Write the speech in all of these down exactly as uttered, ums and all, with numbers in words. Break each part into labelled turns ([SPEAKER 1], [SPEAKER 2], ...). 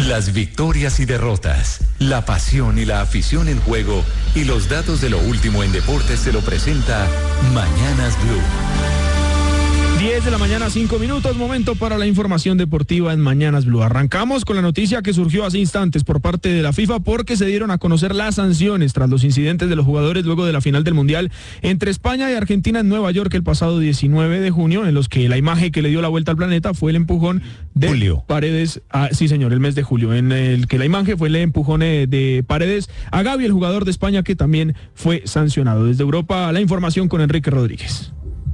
[SPEAKER 1] Las victorias y derrotas, la pasión y la afición en juego y los datos de lo último en deportes se lo presenta Mañanas Blue.
[SPEAKER 2] diez de la mañana, cinco minutos, momento para la información deportiva en Mañanas Blue. Arrancamos con la noticia que surgió hace instantes por parte de la FIFA porque se dieron a conocer las sanciones tras los incidentes de los jugadores luego de la final del Mundial entre España y Argentina en Nueva York el pasado diecinueve de junio, en los que la imagen que le dio la vuelta al planeta fue el empujón de
[SPEAKER 3] Julio.
[SPEAKER 2] Paredes, a, sí señor, el mes de julio, en el que la imagen fue el empujón de Paredes a Gavi, el jugador de España, que también fue sancionado. Desde Europa, la información con Enrique Rodríguez.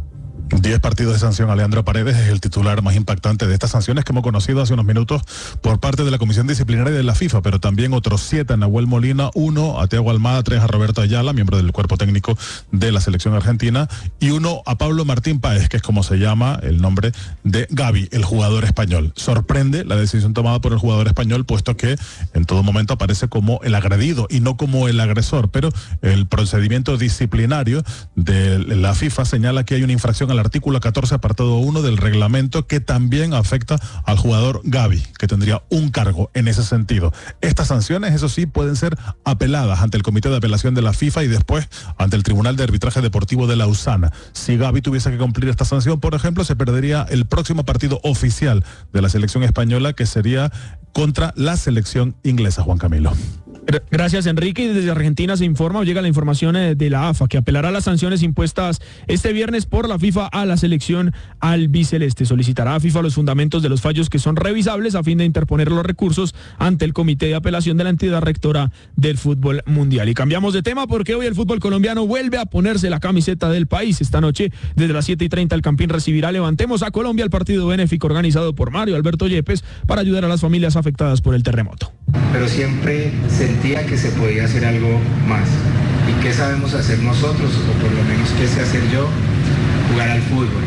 [SPEAKER 3] Diez partidos de sanción a Leandro Paredes, es el titular más impactante de estas sanciones que hemos conocido hace unos minutos por parte de la Comisión Disciplinaria de la FIFA, pero también otros siete a Nahuel Molina, uno a Thiago Almada, tres a Roberto Ayala, miembro del cuerpo técnico de la selección argentina, y uno a Pablo Martín Páez, que es como se llama el nombre de Gavi, el jugador español. Sorprende la decisión tomada por el jugador español, puesto que en todo momento aparece como el agredido y no como el agresor, pero el procedimiento disciplinario de la FIFA señala que hay una infracción al artículo catorce, apartado uno del reglamento, que también afecta al jugador Gavi, que tendría un cargo en ese sentido. Estas sanciones, eso sí, pueden ser apeladas ante el Comité de Apelación de la FIFA y después ante el Tribunal de Arbitraje Deportivo de Lausana. Si Gavi tuviese que cumplir esta sanción, por ejemplo, se perdería el próximo partido oficial de la selección española, que sería contra la selección inglesa, Juan Camilo.
[SPEAKER 2] Gracias, Enrique. Y desde Argentina se informa o llega la información de la A F A que apelará las sanciones impuestas este viernes por la FIFA a la selección albiceleste. Solicitará a FIFA los fundamentos de los fallos que son revisables a fin de interponer los recursos ante el Comité de Apelación de la entidad rectora del fútbol mundial. Y cambiamos de tema porque hoy el fútbol colombiano vuelve a ponerse la camiseta del país. Esta noche, desde las siete y treinta, el Campín recibirá Levantemos a Colombia, el partido benéfico organizado por Mario Alberto Yepes para ayudar a las familias afectadas por el terremoto.
[SPEAKER 4] Pero siempre sentía que se podía hacer algo más. ¿Y qué sabemos hacer nosotros? O por lo menos qué sé hacer yo, jugar al fútbol.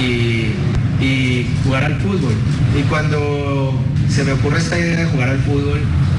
[SPEAKER 4] Y, y jugar al fútbol. Y cuando se me ocurre esta idea de jugar al fútbol,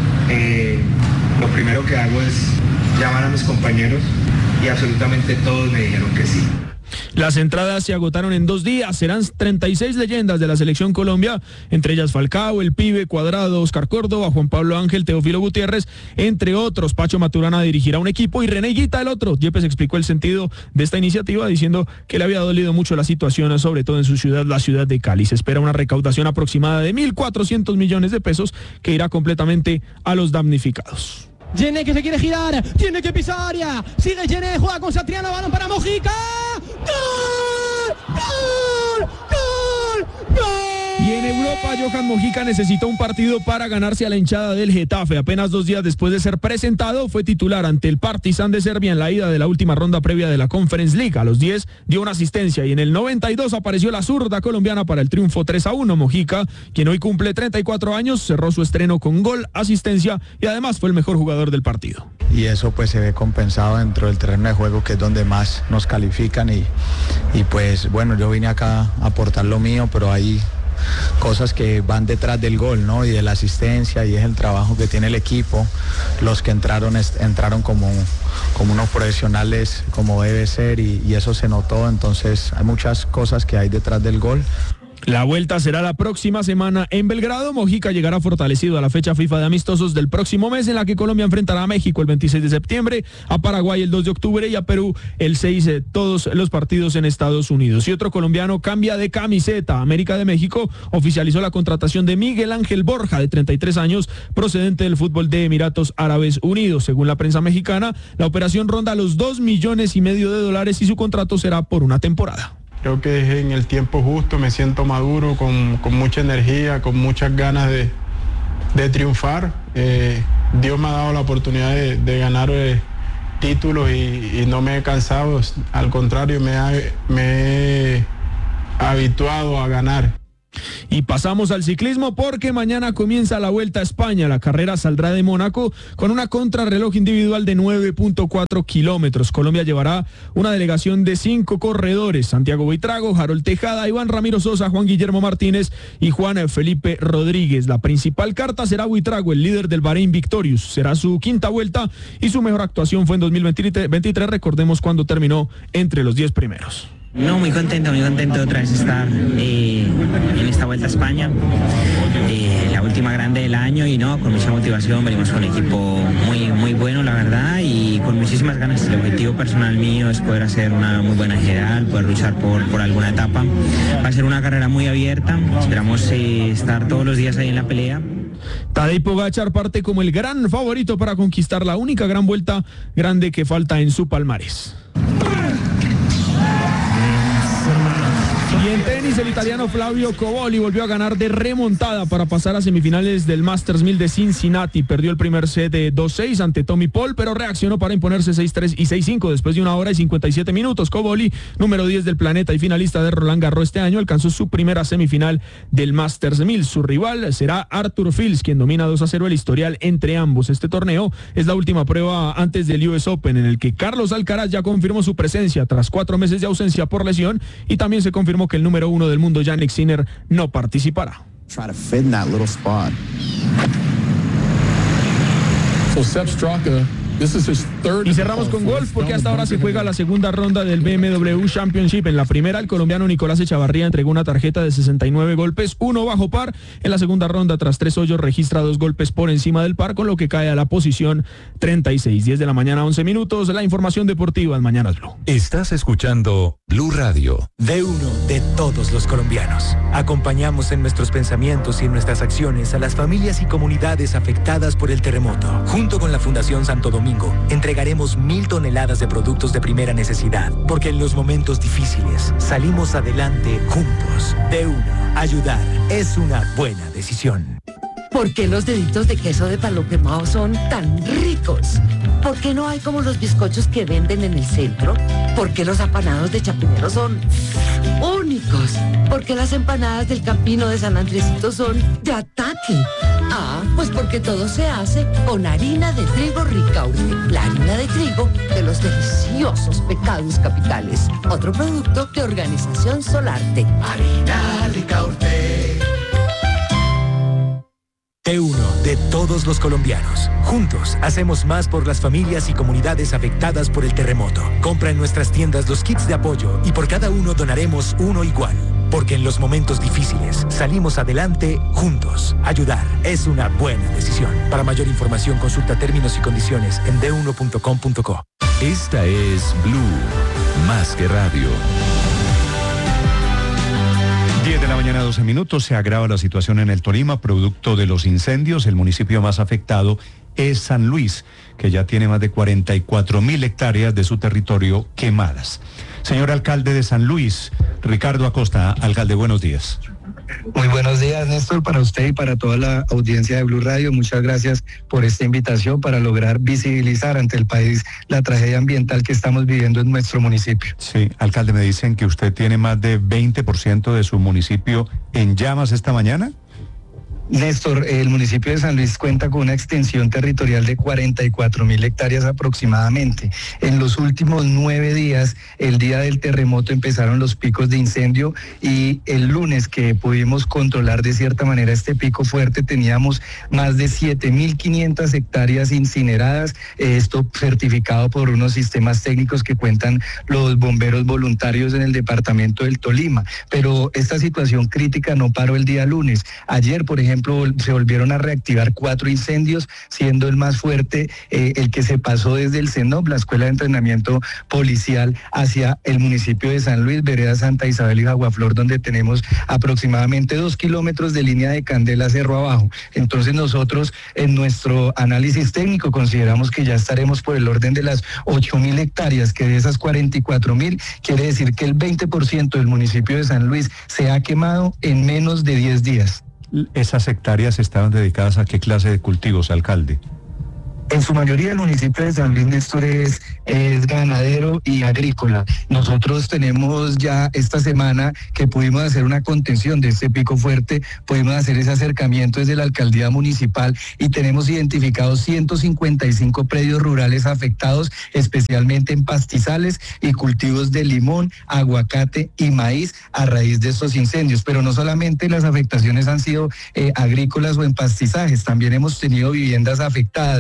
[SPEAKER 4] eh, lo primero que hago es llamar a mis compañeros y absolutamente todos me dijeron que sí.
[SPEAKER 2] Las entradas se agotaron en dos días. Serán treinta y seis leyendas de la selección Colombia, entre ellas Falcao, El Pibe, Cuadrado, Oscar Córdoba, Juan Pablo Ángel, Teófilo Gutiérrez, entre otros. Pacho Maturana dirigirá un equipo y René Higuita el otro. Yepes explicó el sentido de esta iniciativa diciendo que le había dolido mucho la situación, sobre todo en su ciudad, la ciudad de Cali. Se espera una recaudación aproximada de mil cuatrocientos millones de pesos que irá completamente a los damnificados.
[SPEAKER 5] Yené que se quiere girar, tiene que pisar área, sigue Yené, juega con Satriano, balón para Mojica, ¡gol! ¡Gol! ¡Gol! ¡Gol!
[SPEAKER 2] Y en Europa, Johan Mojica necesitó un partido para ganarse a la hinchada del Getafe. Apenas dos días después de ser presentado, fue titular ante el Partizan de Serbia en la ida de la última ronda previa de la Conference League. A los diez dio una asistencia y en el noventa y dos apareció la zurda colombiana para el triunfo tres a uno. Mojica, quien hoy cumple treinta y cuatro años, cerró su estreno con gol, asistencia y además fue el mejor jugador del partido.
[SPEAKER 6] Y eso pues se ve compensado dentro del terreno de juego, que es donde más nos califican y, y pues bueno, yo vine acá a aportar lo mío, pero hay cosas que van detrás del gol, ¿no? Y de la asistencia, y es el trabajo que tiene el equipo. Los que entraron entraron como, como unos profesionales, como debe ser, y, y eso se notó. Entonces hay muchas cosas que hay detrás del gol.
[SPEAKER 2] La vuelta será la próxima semana en Belgrado. Mojica llegará fortalecido a la fecha FIFA de amistosos del próximo mes, en la que Colombia enfrentará a México el veintiséis de septiembre, a Paraguay el dos de octubre y a Perú el seis, eh, todos los partidos en Estados Unidos. Y otro colombiano cambia de camiseta. América de México oficializó la contratación de Miguel Ángel Borja, de treinta y tres años, procedente del fútbol de Emiratos Árabes Unidos. Según la prensa mexicana, la operación ronda los dos millones y medio de dólares y su contrato será por una temporada.
[SPEAKER 7] Creo que es en el tiempo justo, me siento maduro, con, con mucha energía, con muchas ganas de, de triunfar. Eh, Dios me ha dado la oportunidad de, de ganar eh, títulos y, y no me he cansado, al contrario, me, ha, me he habituado a ganar.
[SPEAKER 2] Y pasamos al ciclismo porque mañana comienza la Vuelta a España. La carrera saldrá de Mónaco con una contrarreloj individual de nueve punto cuatro kilómetros. Colombia llevará una delegación de cinco corredores: Santiago Buitrago, Harold Tejada, Iván Ramiro Sosa, Juan Guillermo Martínez y Juan Felipe Rodríguez. La principal carta será Buitrago, el líder del Bahrein Victorious. Será su quinta vuelta y su mejor actuación fue en dos mil veintitrés, recordemos, cuando terminó entre los diez primeros.
[SPEAKER 8] No, muy contento, muy contento otra vez estar eh, en esta Vuelta a España. Eh, la última última grande del año y no, con mucha motivación, venimos con un equipo muy, muy bueno, la verdad, y con muchísimas ganas. El objetivo personal mío es poder hacer una muy buena general, poder luchar por, por alguna etapa. Va a ser una carrera muy abierta, esperamos eh, estar todos los días ahí en la pelea.
[SPEAKER 2] Tadej Pogačar parte como el gran favorito para conquistar la única gran vuelta grande que falta en su palmarés. Y en tenis, el italiano Flavio Cobolli volvió a ganar de remontada para pasar a semifinales del Masters mil de Cincinnati. Perdió el primer set de dos seis ante Tommy Paul, pero reaccionó para imponerse seis tres y seis cinco después de una hora y cincuenta y siete minutos. Cobolli, número diez del planeta y finalista de Roland Garros este año, alcanzó su primera semifinal del Masters mil. Su rival será Arthur Fils, quien domina dos a cero el historial entre ambos. Este torneo es la última prueba antes del U S Open, en el que Carlos Alcaraz ya confirmó su presencia tras cuatro meses de ausencia por lesión, y también se confirmó que el número uno del mundo, Jannik Sinner, no participará.
[SPEAKER 9] Try to fit in that little spot.
[SPEAKER 10] So Sepp Straka, this is his third.
[SPEAKER 2] Y cerramos con golf, porque hasta ahora se juega la segunda ronda del B M W Championship. En la primera, el colombiano Nicolás Echavarría entregó una tarjeta de sesenta y nueve golpes, uno bajo par. En la segunda ronda, tras tres hoyos, registra dos golpes por encima del par, con lo que cae a la posición treinta y seis. diez de la mañana, once minutos. La información deportiva en Mañanas Blue.
[SPEAKER 1] Estás escuchando Blue Radio.
[SPEAKER 11] De uno de todos los colombianos. Acompañamos en nuestros pensamientos y en nuestras acciones a las familias y comunidades afectadas por el terremoto. Junto con la Fundación Santo Domingo, entregaremos mil toneladas de productos de primera necesidad, porque en los momentos difíciles salimos adelante juntos. De uno, ayudar es una buena decisión.
[SPEAKER 12] ¿Por qué los deditos de queso de palo quemado son tan ricos? ¿Por qué no hay como los bizcochos que venden en el centro? ¿Por qué los apanados de Chapinero son únicos? ¿Por qué las empanadas del Campino de San Andresito son de ataque? Ah, pues porque todo se hace con harina de trigo Ricaurte, la harina de trigo de los deliciosos pecados capitales. Otro producto de Organización Solarte.
[SPEAKER 11] Harina Ricaurte. De uno de todos los colombianos. Juntos hacemos más por las familias y comunidades afectadas por el terremoto. Compra en nuestras tiendas los kits de apoyo y por cada uno donaremos uno igual. Porque en los momentos difíciles salimos adelante juntos. Ayudar es una buena decisión. Para mayor información consulta términos y condiciones en d uno punto com punto co.
[SPEAKER 1] Esta es Blue, más que radio.
[SPEAKER 13] diez de la mañana, doce minutos. Se agrava la situación en el Tolima, producto de los incendios. El municipio más afectado es San Luis, que ya tiene más de cuarenta y cuatro mil hectáreas de su territorio quemadas. Señor alcalde de San Luis, Ricardo Acosta. Alcalde, buenos días.
[SPEAKER 14] Muy buenos días, Néstor, para usted y para toda la audiencia de Blue Radio. Muchas gracias por esta invitación para lograr visibilizar ante el país la tragedia ambiental que estamos viviendo en nuestro municipio.
[SPEAKER 13] Sí, alcalde, me dicen que usted tiene más de veinte por ciento de su municipio en llamas esta mañana.
[SPEAKER 14] Néstor, el municipio de San Luis cuenta con una extensión territorial de cuarenta y cuatro mil hectáreas aproximadamente. En los últimos nueve días, el día del terremoto, empezaron los picos de incendio y el lunes, que pudimos controlar de cierta manera este pico fuerte, teníamos más de siete mil quinientas hectáreas incineradas, esto certificado por unos sistemas técnicos que cuentan los bomberos voluntarios en el departamento del Tolima. Pero esta situación crítica no paró el día lunes. Ayer, por ejemplo, se volvieron a reactivar cuatro incendios, siendo el más fuerte eh, el que se pasó desde el CENOP, la Escuela de Entrenamiento Policial, hacia el municipio de San Luis, vereda Santa Isabel y Jaguaflor, donde tenemos aproximadamente dos kilómetros de línea de Candela Cerro Abajo. Entonces nosotros, en nuestro análisis técnico, consideramos que ya estaremos por el orden de las ocho mil hectáreas, que de esas cuarenta y cuatro mil, quiere decir que el veinte por ciento del municipio de San Luis se ha quemado en menos de diez días.
[SPEAKER 13] ¿Esas hectáreas estaban dedicadas a qué clase de cultivos, alcalde?
[SPEAKER 14] En su mayoría el municipio de San Luis, Néstor, es, es ganadero y agrícola. Nosotros tenemos ya esta semana que pudimos hacer una contención de este pico fuerte, pudimos hacer ese acercamiento desde la alcaldía municipal y tenemos identificados ciento cincuenta y cinco predios rurales afectados, especialmente en pastizales y cultivos de limón, aguacate y maíz a raíz de estos incendios. Pero no solamente las afectaciones han sido eh, agrícolas o en pastizajes, también hemos tenido viviendas afectadas. Ya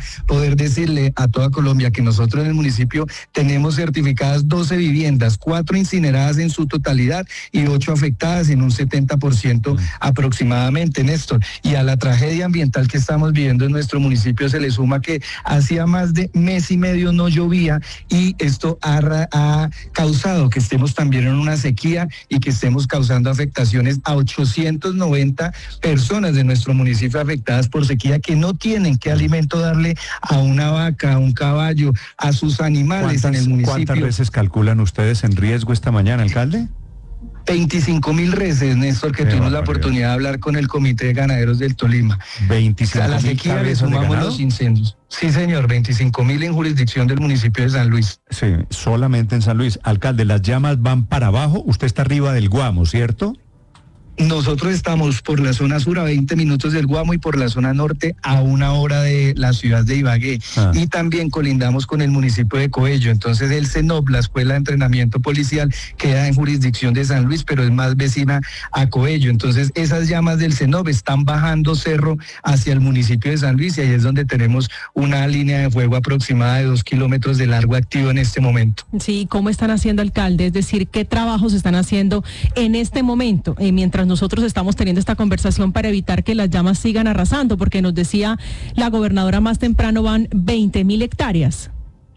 [SPEAKER 14] poder decirle a toda Colombia que nosotros en el municipio tenemos certificadas doce viviendas, cuatro incineradas en su totalidad y ocho afectadas en un setenta por ciento aproximadamente, Néstor. Y a la tragedia ambiental que estamos viviendo en nuestro municipio se le suma que hacía más de mes y medio no llovía y esto ha, ha causado que estemos también en una sequía y que estemos causando afectaciones a ochocientas noventa personas de nuestro municipio afectadas por sequía que no tienen qué alimento darle a una vaca, a un caballo, a sus animales en el municipio.
[SPEAKER 13] ¿Cuántas veces calculan ustedes en riesgo esta mañana, alcalde?
[SPEAKER 14] veinticinco mil reses, Néstor, que Qué tuvimos la oportunidad de hablar con el Comité de Ganaderos del Tolima.
[SPEAKER 13] veinticinco
[SPEAKER 14] a la sequía le sumamos los incendios. Sí, señor, veinticinco mil en jurisdicción del municipio de San Luis.
[SPEAKER 13] Sí, solamente en San Luis. Alcalde, las llamas van para abajo, usted está arriba del Guamo, ¿cierto?
[SPEAKER 14] Nosotros estamos por la zona sur a veinte minutos del Guamo y por la zona norte a una hora de la ciudad de Ibagué. Ah. Y también colindamos con el municipio de Coello. Entonces el CENOP, la Escuela de Entrenamiento Policial, queda en jurisdicción de San Luis, pero es más vecina a Coello. Entonces esas llamas del CENOP están bajando cerro hacia el municipio de San Luis y ahí es donde tenemos una línea de fuego aproximada de dos kilómetros de largo activo en este momento.
[SPEAKER 15] Sí, ¿cómo están haciendo, alcalde? Es decir, ¿qué trabajos están haciendo en este momento? Eh, mientras nosotros estamos teniendo esta conversación para evitar que las llamas sigan arrasando, porque nos decía la gobernadora más temprano van veinte mil hectáreas.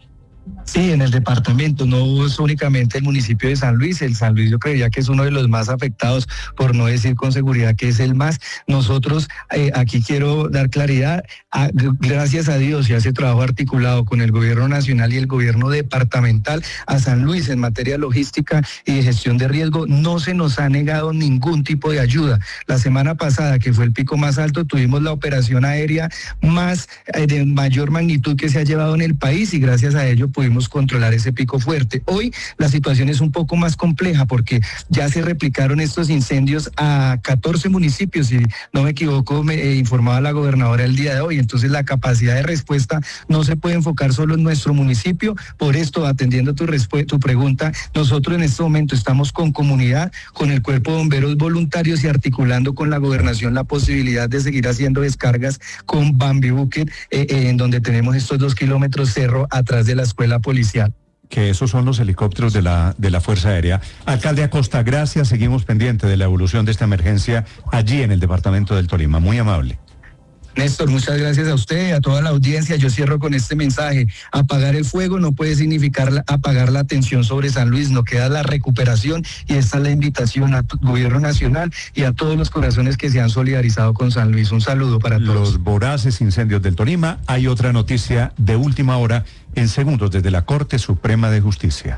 [SPEAKER 14] Sí, en el departamento, no es únicamente el municipio de San Luis. El San Luis yo creía que es uno de los más afectados, por no decir con seguridad que es el más. Nosotros, eh, aquí quiero dar claridad, a, gracias a Dios y a ese trabajo articulado con el gobierno nacional y el gobierno departamental, a San Luis en materia logística y de gestión de riesgo, no se nos ha negado ningún tipo de ayuda. La semana pasada, que fue el pico más alto, tuvimos la operación aérea más eh, de mayor magnitud que se ha llevado en el país y gracias a ello pudimos controlar ese pico fuerte. Hoy la situación es un poco más compleja porque ya se replicaron estos incendios a catorce municipios, si no me equivoco, me eh, informaba la gobernadora el día de hoy. Entonces la capacidad de respuesta no se puede enfocar solo en nuestro municipio. Por esto, atendiendo tu, tu pregunta, nosotros en este momento estamos con comunidad, con el cuerpo de bomberos voluntarios y articulando con la gobernación la posibilidad de seguir haciendo descargas con Bambi Bucket, eh, eh, en donde tenemos estos dos kilómetros cerro atrás de la escuela policial.
[SPEAKER 13] Que esos son los helicópteros de la, de la Fuerza Aérea. Alcalde Acosta, gracias. Seguimos pendientes de la evolución de esta emergencia allí en el departamento del Tolima. Muy amable.
[SPEAKER 14] Néstor, muchas gracias a usted y a toda la audiencia. Yo cierro con este mensaje. Apagar el fuego no puede significar la, apagar la atención sobre San Luis, no queda la recuperación y esta es la invitación al gobierno nacional y a todos los corazones que se han solidarizado con San Luis. Un saludo para todos.
[SPEAKER 13] Los voraces incendios del Tolima. Hay otra noticia de última hora en segundos desde la Corte Suprema de Justicia.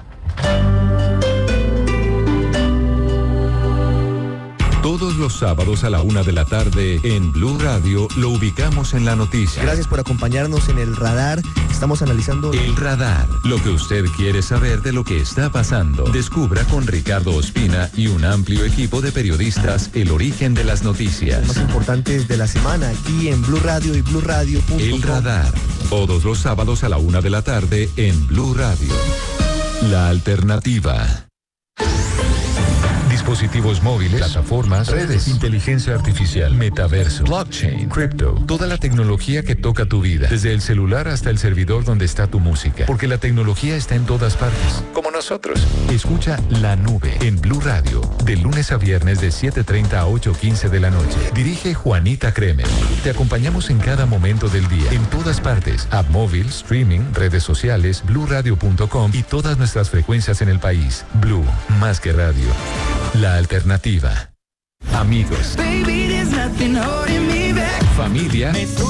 [SPEAKER 1] Todos los sábados a la una de la tarde en Blue Radio lo ubicamos en la noticia.
[SPEAKER 16] Gracias por acompañarnos en el radar. Estamos analizando...
[SPEAKER 1] El radar. Lo que usted quiere saber de lo que está pasando. Descubra con Ricardo Ospina y un amplio equipo de periodistas el origen de las noticias.
[SPEAKER 16] Los más importantes de la semana aquí en Blue Radio y Blue Radio punto com.
[SPEAKER 1] El radar. Todos los sábados a la una de la tarde en Blue Radio. La alternativa. Dispositivos móviles, plataformas, redes, inteligencia artificial, metaverso, blockchain, cripto, toda la tecnología que toca tu vida, desde el celular hasta el servidor donde está tu música, porque la tecnología está en todas partes, como nosotros. Escucha La Nube en Blue Radio, de lunes a viernes de siete treinta a ocho quince de la noche. Dirige Juanita Kremer. Te acompañamos en cada momento del día, en todas partes, app móvil, streaming, redes sociales, blue radio punto com y todas nuestras frecuencias en el país. Blue, más que radio. La alternativa. Amigos. Familia.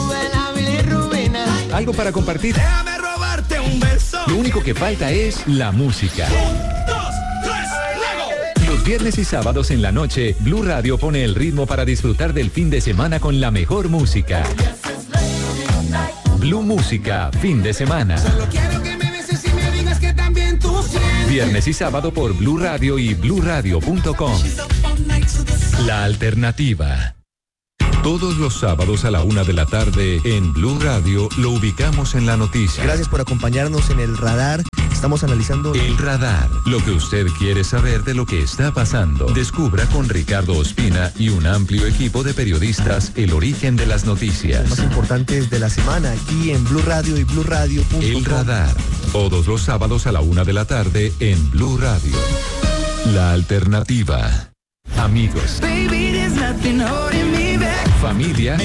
[SPEAKER 1] Algo para compartir.
[SPEAKER 17] Déjame robarte un beso.
[SPEAKER 1] Lo único que falta es la música.
[SPEAKER 17] Un, dos, tres,
[SPEAKER 1] Los viernes y sábados en la noche, Blue Radio pone el ritmo para disfrutar del fin de semana con la mejor música. Blue Música, fin de semana.
[SPEAKER 17] Solo quiero que me beses y me digas que también tú sientes.
[SPEAKER 1] Viernes y sábado por Blue Radio y blue radio punto com. La alternativa. Todos los sábados a la una de la tarde en Blue Radio lo ubicamos en la noticia.
[SPEAKER 16] Gracias por acompañarnos en el radar. Estamos analizando
[SPEAKER 1] El Radar, lo que usted quiere saber de lo que está pasando. Descubra con Ricardo Ospina y un amplio equipo de periodistas el origen de las noticias.
[SPEAKER 16] más importantes de la semana aquí en Blue Radio y Blue Radio punto com.
[SPEAKER 1] El Radar, todos los sábados a la una de la tarde en Blue Radio. La alternativa. Amigos. Familia.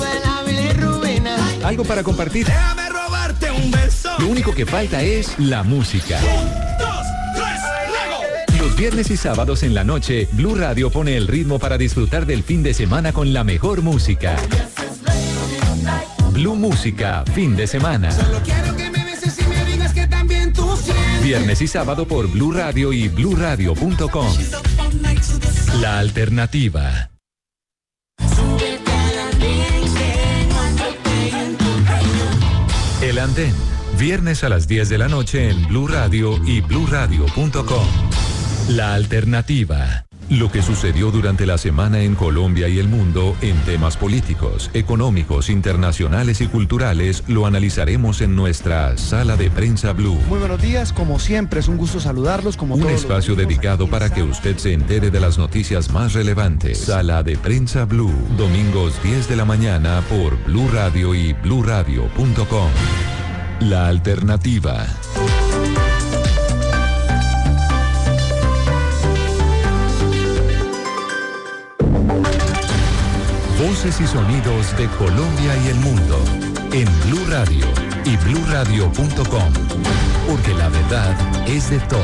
[SPEAKER 1] Algo para compartir.
[SPEAKER 17] Déjame robarte un beso.
[SPEAKER 1] Lo único que falta es la música.
[SPEAKER 17] Un, dos, tres, luego.
[SPEAKER 1] Los viernes y sábados en la noche, Blue Radio pone el ritmo para disfrutar del fin de semana con la mejor música. Blue Música, fin de semana.
[SPEAKER 17] Solo quiero que me beses y me digas que también tú sientes.
[SPEAKER 1] Viernes y sábado por Blue Radio y Blue Radio punto com. La alternativa. El Andén, viernes a las diez de la noche en Blue Radio y Blue Radio punto com. La alternativa. Lo que sucedió durante la semana en Colombia y el mundo en temas políticos, económicos, internacionales y culturales lo analizaremos en nuestra Sala de Prensa Blue.
[SPEAKER 18] Muy buenos días, como siempre es un gusto saludarlos. Como
[SPEAKER 1] Un
[SPEAKER 18] todos los
[SPEAKER 1] espacio
[SPEAKER 18] domingos,
[SPEAKER 1] dedicado para que usted se entere de las noticias más relevantes. Sala de Prensa Blue, domingos diez de la mañana por Blue Radio y Blue Radio punto com. La alternativa. Voces y sonidos de Colombia y el mundo en Blue Radio y Blue Radio punto com, porque la verdad es de todos.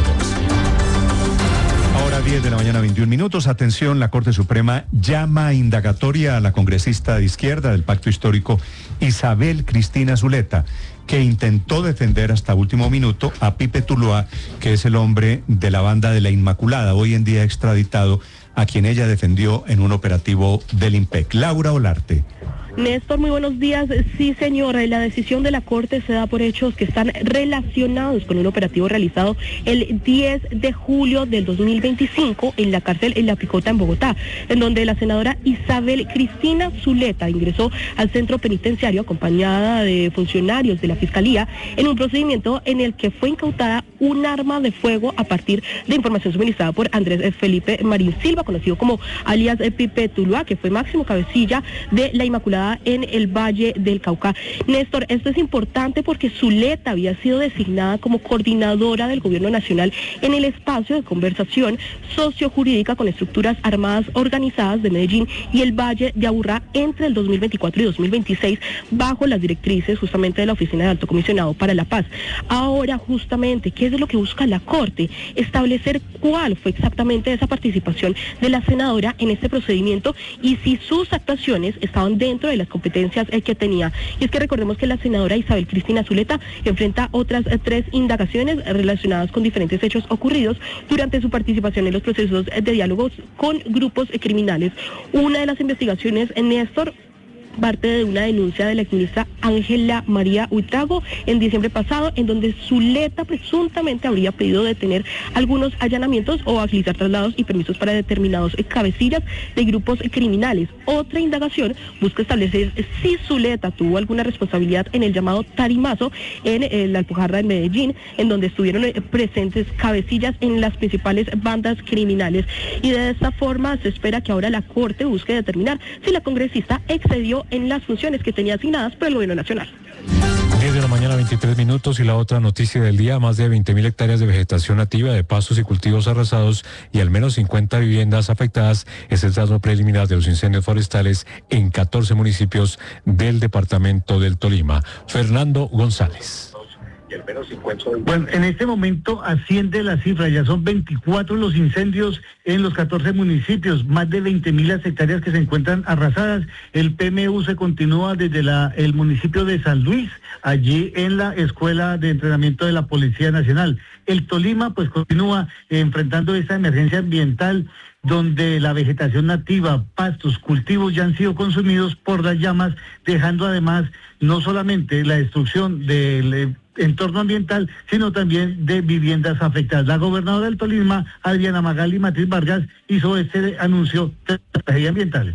[SPEAKER 13] Ahora diez de la mañana, veintiún minutos. Atención, la Corte Suprema llama a indagatoria a la congresista de izquierda del Pacto Histórico, Isabel Cristina Zuleta, que intentó defender hasta último minuto a Pipe Tuluá, que es el hombre de la banda de la Inmaculada, hoy en día extraditado, a quien ella defendió en un operativo del IMPEC. Laura Olarte.
[SPEAKER 19] Néstor, muy buenos días. Sí, señora, la decisión de la Corte se da por hechos que están relacionados con un operativo realizado el diez de julio del dos mil veinticinco en la cárcel en La Picota, en Bogotá, en donde la senadora Isabel Cristina Zuleta ingresó al centro penitenciario acompañada de funcionarios de la Fiscalía en un procedimiento en el que fue incautada un arma de fuego a partir de información suministrada por Andrés Felipe Marín Silva, conocido como alias Pipe Tuluá, que fue máximo cabecilla de la Inmaculada en el Valle del Cauca. Néstor, esto es importante porque Zuleta había sido designada como coordinadora del Gobierno Nacional en el espacio de conversación sociojurídica con estructuras armadas organizadas de Medellín y el Valle de Aburrá entre el dos mil veinticuatro y dos mil veintiséis, bajo las directrices justamente de la Oficina del Alto Comisionado para la Paz. Ahora, justamente, ¿qué es lo que busca la Corte? Establecer cuál fue exactamente esa participación de la senadora en este procedimiento y si sus actuaciones estaban dentro de las competencias eh, que tenía. Y es que recordemos que la senadora Isabel Cristina Zuleta enfrenta otras eh, tres indagaciones relacionadas con diferentes hechos ocurridos durante su participación en los procesos eh, de diálogos con grupos eh, criminales. Una de las investigaciones, en Néstor, parte de una denuncia de la exministra Ángela María Huitrago en diciembre pasado, en donde Zuleta presuntamente habría pedido detener algunos allanamientos o agilizar traslados y permisos para determinados cabecillas de grupos criminales. Otra indagación busca establecer si Zuleta tuvo alguna responsabilidad en el llamado tarimazo en eh, la Alpujarra de Medellín, en donde estuvieron eh, presentes cabecillas en las principales bandas criminales. Y de esta forma se espera que ahora la Corte busque determinar si la congresista excedió en las funciones que tenía asignadas por el Gobierno Nacional.
[SPEAKER 20] diez de la mañana, veintitrés minutos, y la otra noticia del día: más de veinte mil hectáreas de vegetación nativa, de pastos y cultivos arrasados y al menos cincuenta viviendas afectadas. Es el dato preliminar de los incendios forestales en catorce municipios del departamento del Tolima. Fernando González.
[SPEAKER 21] Y al menos cincuenta. Bueno, en este momento asciende la cifra, ya son veinticuatro los incendios en los catorce municipios, más de veinte mil hectáreas que se encuentran arrasadas. El P M U se continúa desde la, el municipio de San Luis, allí en la Escuela de Entrenamiento de la Policía Nacional. El Tolima pues continúa enfrentando esta emergencia ambiental, donde la vegetación nativa, pastos, cultivos ya han sido consumidos por las llamas, dejando además no solamente la destrucción del entorno ambiental, sino también de viviendas afectadas. La gobernadora del Tolima, Adriana Magali Matiz Vargas, hizo este anuncio de tragedia ambiental.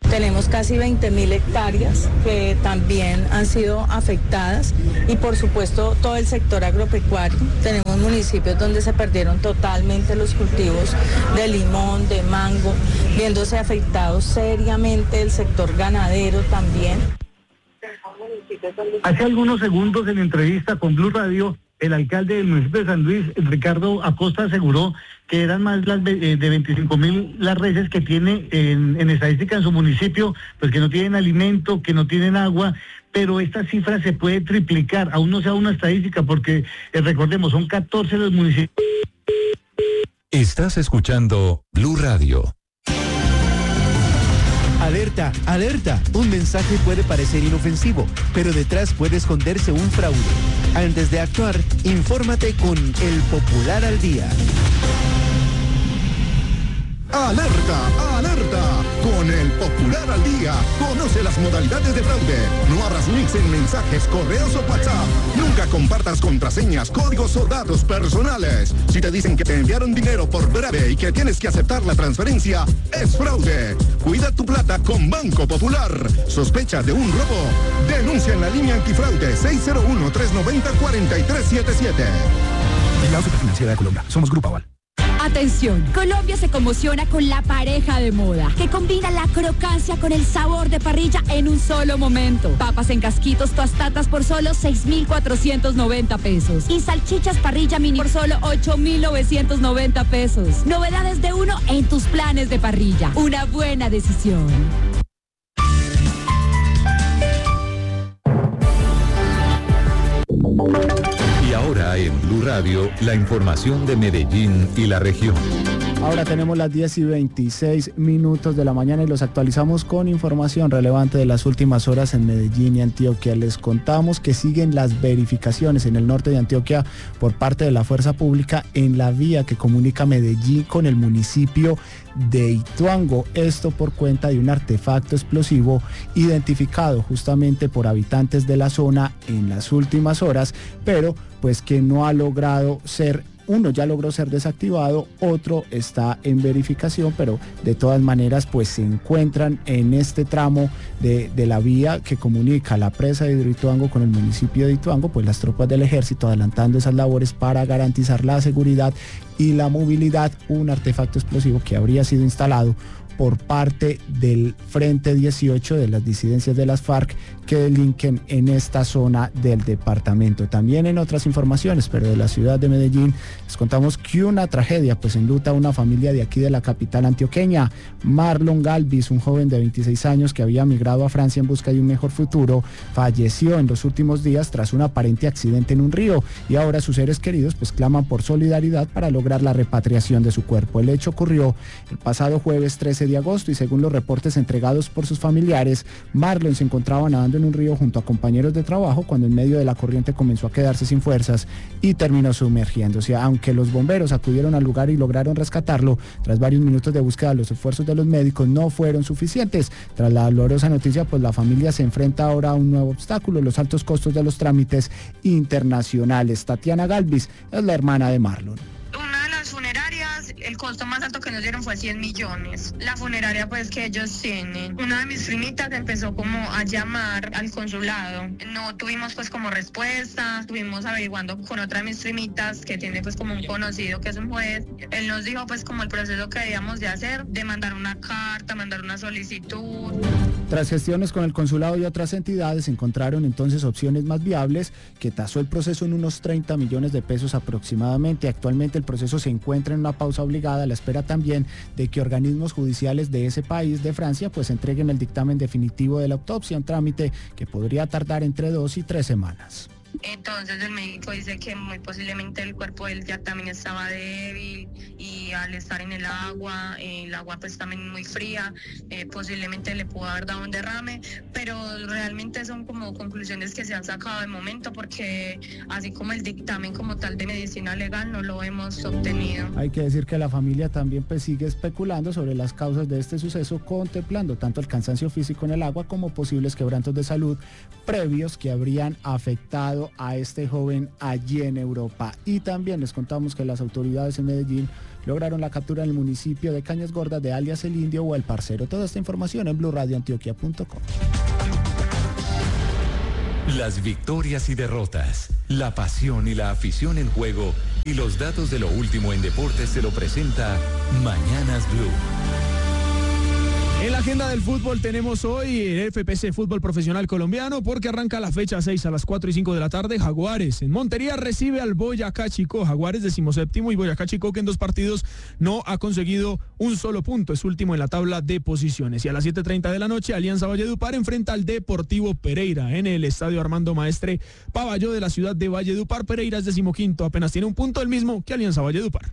[SPEAKER 3] Tenemos casi veinte mil hectáreas que también han sido afectadas y por supuesto todo el sector agropecuario. Tenemos municipios donde se perdieron totalmente los cultivos de limón, de mango, viéndose afectado seriamente el sector ganadero también.
[SPEAKER 21] Hace algunos segundos en entrevista con Blue Radio, el alcalde del municipio de San Luis, Ricardo Acosta, aseguró que eran más las de veinticinco mil las reses que tiene en, en estadística en su municipio, pues que no tienen alimento, que no tienen agua, pero esta cifra se puede triplicar, aún no sea una estadística, porque eh, recordemos, son catorce los municipios.
[SPEAKER 1] Estás escuchando Blue Radio.
[SPEAKER 16] Alerta, alerta. Un mensaje puede parecer inofensivo, pero detrás puede esconderse un fraude. Antes de actuar, infórmate con El Popular al Día.
[SPEAKER 22] ¡Alerta! ¡Alerta! Con El Popular al Día, conoce las modalidades de fraude. No abras links en mensajes, correos o WhatsApp. Nunca compartas contraseñas, códigos o datos personales. Si te dicen que te enviaron dinero por breve y que tienes que aceptar la transferencia, es fraude. Cuida tu plata con Banco Popular. ¿Sospecha de un robo? Denuncia en la línea antifraude seis cero uno, tres nueve cero, cuatro tres siete siete.
[SPEAKER 23] La Superfinanciera de Colombia. Somos Grupo Aval.
[SPEAKER 24] Atención, Colombia se conmociona con la pareja de moda, que combina la crocancia con el sabor de parrilla en un solo momento. Papas en casquitos tostadas por solo seis mil cuatrocientos noventa pesos. Y salchichas parrilla mini por solo ocho mil novecientos noventa pesos. Novedades de uno en tus planes de parrilla. Una buena decisión.
[SPEAKER 1] Y ahora en Blue Radio, la información de Medellín y la región.
[SPEAKER 25] Ahora tenemos las diez y veintiséis minutos de la mañana y los actualizamos con información relevante de las últimas horas en Medellín y Antioquia. Les contamos que siguen las verificaciones en el norte de Antioquia por parte de la Fuerza Pública en la vía que comunica Medellín con el municipio de Ituango. Esto por cuenta de un artefacto explosivo identificado justamente por habitantes de la zona en las últimas horas, pero pues que no ha logrado ser Uno ya logró ser desactivado, otro está en verificación, pero de todas maneras pues se encuentran en este tramo de, de la vía que comunica la presa de Hidroituango con el municipio de Ituango, pues las tropas del ejército adelantando esas labores para garantizar la seguridad y la movilidad. Un artefacto explosivo que habría sido instalado por parte del Frente dieciocho de las disidencias de las FARC que delinquen en esta zona del departamento. También en otras informaciones, pero de la ciudad de Medellín, les contamos que una tragedia pues enluta a una familia de aquí de la capital antioqueña. Marlon Galvis, un joven de veintiséis años que había migrado a Francia en busca de un mejor futuro, falleció en los últimos días tras un aparente accidente en un río y ahora sus seres queridos pues claman por solidaridad para lograr la repatriación de su cuerpo. El hecho ocurrió el pasado jueves trece de agosto y según los reportes entregados por sus familiares, Marlon se encontraba nadando en un río junto a compañeros de trabajo cuando en medio de la corriente comenzó a quedarse sin fuerzas y terminó sumergiéndose. Aunque los bomberos acudieron al lugar y lograron rescatarlo, tras varios minutos de búsqueda los esfuerzos de los médicos no fueron suficientes. Tras la dolorosa noticia, pues la familia se enfrenta ahora a un nuevo obstáculo, los altos costos de los trámites internacionales. Tatiana Galvis es la hermana de Marlon.
[SPEAKER 26] Funerarias, el costo más alto que nos dieron fue cien millones. La funeraria pues que ellos tienen. Una de mis primitas empezó como a llamar al consulado. No tuvimos pues como respuesta. Estuvimos averiguando con otra de mis primitas que tiene pues como un conocido que es un juez. Él nos dijo pues como el proceso que debíamos de hacer, de mandar una carta, mandar una solicitud.
[SPEAKER 25] Tras gestiones con el consulado y otras entidades, encontraron entonces opciones más viables que tasó el proceso en unos treinta millones de pesos aproximadamente. Actualmente el proceso se encuentra en una pausa obligada a la espera también de que organismos judiciales de ese país, de Francia, pues entreguen el dictamen definitivo de la autopsia, un trámite que podría tardar entre dos y tres semanas.
[SPEAKER 26] Entonces el médico dice que muy posiblemente el cuerpo de él ya también estaba débil y al estar en el agua, eh, el agua pues también muy fría, eh, posiblemente le pudo haber dado un derrame, pero realmente son como conclusiones que se han sacado de momento porque así como el dictamen como tal de medicina legal no lo hemos obtenido.
[SPEAKER 25] Hay que decir que la familia también pues sigue especulando sobre las causas de este suceso, contemplando tanto el cansancio físico en el agua como posibles quebrantos de salud previos que habrían afectado encontrado a este joven allí en Europa. Y también les contamos que las autoridades en Medellín lograron la captura en el municipio de Cañas Gordas de alias El Indio o El Parcero. Toda esta información en blue radio antioquia punto com.
[SPEAKER 1] Las victorias y derrotas, la pasión y la afición en juego y los datos de lo último en deportes se lo presenta Mañanas Blue.
[SPEAKER 2] En la agenda del fútbol tenemos hoy el F P C Fútbol Profesional Colombiano porque arranca la fecha seis a las cuatro y cinco de la tarde. Jaguares en Montería recibe al Boyacá Chico. Jaguares decimoséptimo y Boyacá Chico que en dos partidos no ha conseguido un solo punto. Es último en la tabla de posiciones. Y a las siete treinta de la noche Alianza Valledupar enfrenta al Deportivo Pereira en el Estadio Armando Maestre Paballó de la ciudad de Valledupar. Pereira es decimoquinto, apenas tiene un punto, el mismo que Alianza Valledupar.